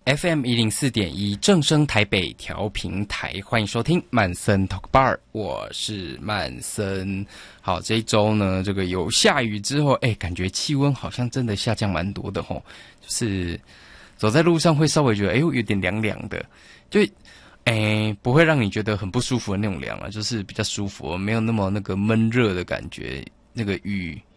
FM 104.1正声台北调频台，欢迎收听曼森 Talk Bar， 我是曼森。好，这一周呢，这个有下雨之后，感觉气温好像真的下降蛮多的吼，就是走在路上会稍微觉得有点凉凉的，就不会让你觉得很不舒服的那种凉啊，就是比较舒服，没有那么那个闷热的感觉。那个雨